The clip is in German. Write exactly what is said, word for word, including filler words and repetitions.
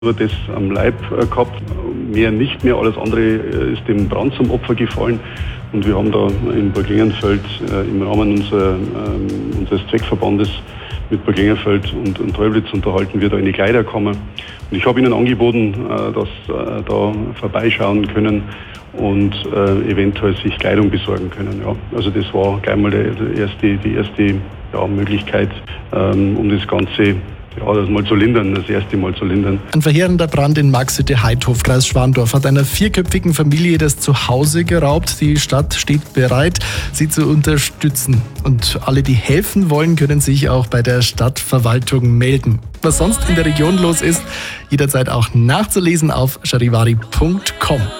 Nur das am Leib gehabt, mehr nicht mehr. Alles andere ist dem Brand zum Opfer gefallen. Und wir haben da in Burglingenfeld äh, im Rahmen unserer, äh, unseres Zweckverbandes mit Burglingenfeld und, und Teublitz unterhalten wir da eine Kleiderkammer. Und ich habe ihnen angeboten, äh, dass äh, da vorbeischauen können und äh, eventuell sich Kleidung besorgen können. Ja. Also das war gleich mal der, der erste, die erste ja, Möglichkeit, ähm, um das Ganze Ja, das mal zu lindern, das erste Mal zu lindern. Ein verheerender Brand in Marxhütte-Heidhof, Kreis Schwandorf, hat einer vierköpfigen Familie das Zuhause geraubt. Die Stadt steht bereit, sie zu unterstützen. Und alle, die helfen wollen, können sich auch bei der Stadtverwaltung melden. Was sonst in der Region los ist, jederzeit auch nachzulesen auf charivari punkt com.